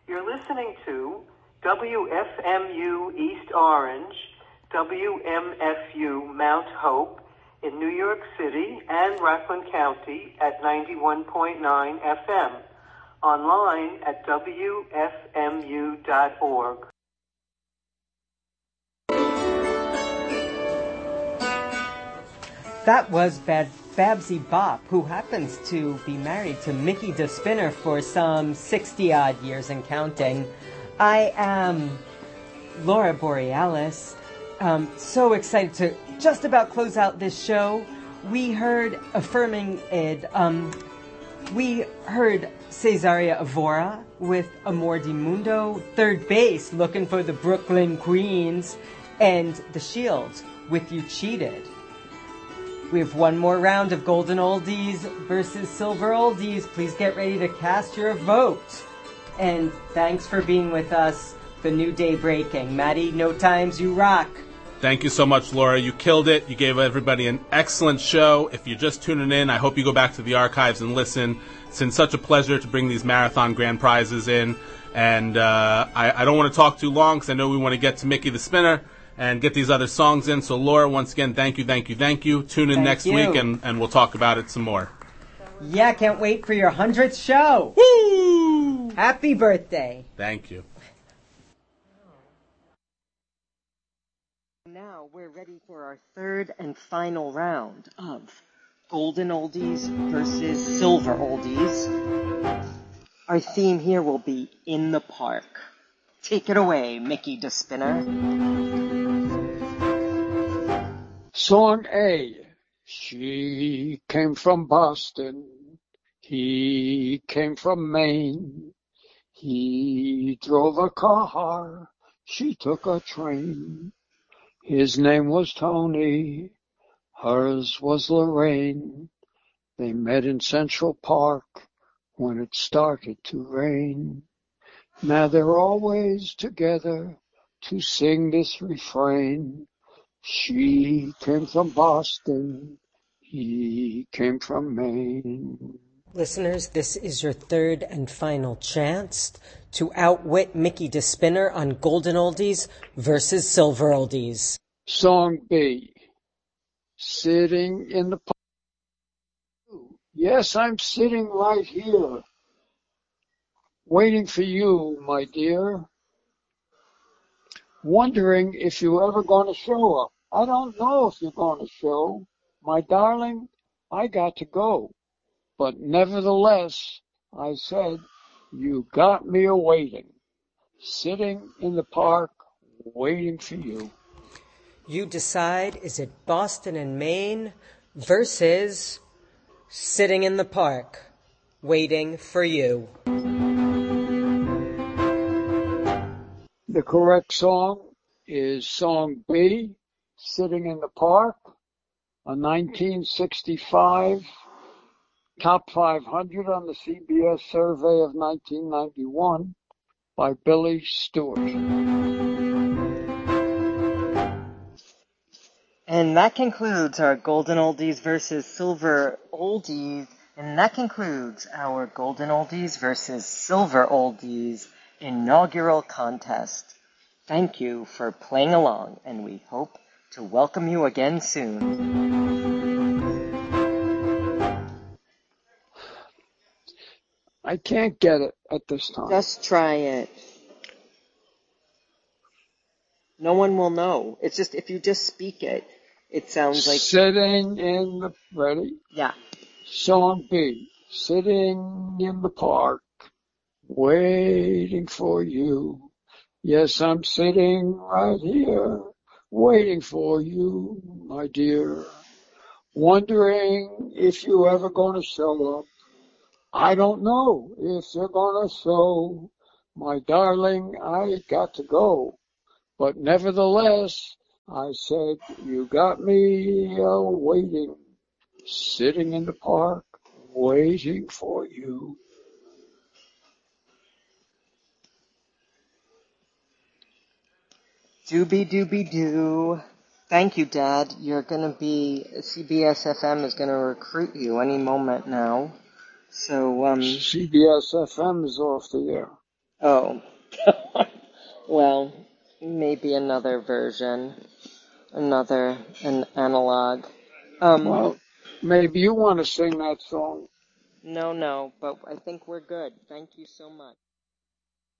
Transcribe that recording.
You're listening to WFMU East Orange, WMFU Mount Hope in New York City and Rockland County at 91.9 FM. Online at WFMU.org. That was Babsy Bop, who happens to be married to Mickey DeSpinner for some 60-odd years and counting. I am Laura Borealis. So excited to just about close out this show. We heard Affirming Id. We heard Cesaria Evora with Amor di Mundo. Third Base, looking for the Brooklyn Queens. And The Shield with You Cheated. We have one more round of Golden Oldies versus Silver Oldies. Please get ready to cast your vote. And thanks for being with us. The new day breaking. Maddie, No Times, you rock. Thank you so much, Laura. You killed it. You gave everybody an excellent show. If you're just tuning in, I hope you go back to the archives and listen. It's been such a pleasure to bring these marathon grand prizes in. And I don't want to talk too long because I know we want to get to Mickey the Spinner and get these other songs in. So, Laura, once again, thank you. Tune in next week, and we'll talk about it some more. Yeah, can't wait for your 100th show. Woo! Happy birthday. Thank you. Now we're ready for our third and final round of Golden Oldies versus Silver Oldies. Our theme here will be In the Park. Take it away, Mickey DeSpinner. Song A. She came from Boston. He came from Maine. He drove a car. She took a train. His name was Tony. Hers was Lorraine. They met in Central Park when it started to rain. Now they're always together to sing this refrain. She came from Boston. He came from Maine. Listeners, this is your third and final chance to outwit Mickey DeSpinner on Golden Oldies versus Silver Oldies. Song B. Sitting in the park. Yes, I'm sitting right here, waiting for you, my dear. Wondering if you're ever going to show up. I don't know if you're going to show. My darling, I got to go. But nevertheless, I said, you got me a-waiting. Sitting in the park, waiting for you. You decide, is it Boston and Maine versus Sitting in the Park, waiting for you? The correct song is song B, Sitting in the Park, a 1965 Top 500 on the CBS survey of 1991 by Billy Stewart. And that concludes our Golden Oldies versus Silver Oldies. And that concludes our Golden Oldies versus Silver Oldies inaugural contest. Thank you for playing along, and we hope to welcome you again soon. I can't get it at this time. Just try it. No one will know. It's just, if you just speak it, it sounds like... Sitting in the... Ready? Yeah. Song B. Sitting in the park, waiting for you. Yes, I'm sitting right here, waiting for you, my dear. Wondering if you're ever going to show up. I don't know if you're going to show. My darling, I got to go. But nevertheless, I said, you got me waiting, sitting in the park, waiting for you. Doobie-doobie-doo. Thank you, Dad. You're gonna be... CBS FM is gonna recruit you any moment now. So, CBS FM is off the air. Oh. Well, maybe another version. An analog. Well, maybe you want to sing that song. No, but I think we're good. Thank you so much.